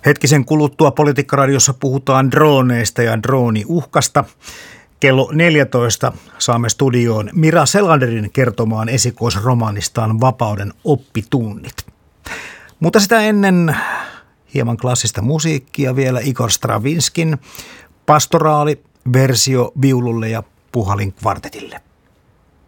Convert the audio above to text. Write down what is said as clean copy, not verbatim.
Hetkisen kuluttua Politiikkaradiossa puhutaan drooneista ja drooniuhkasta. Kello 14 saamme studioon Mira Selanderin kertomaan esikoisromaanistaan Vapauden oppitunnit. Mutta sitä ennen hieman klassista musiikkia vielä Igor Stravinskin pastoraali versio viululle ja puhalin kvartetille.